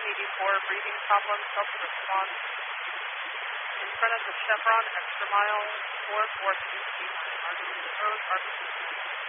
84, breathing problems, help to respond. In front of the Chevron, extra mile, 443 Margarita Road, RBC.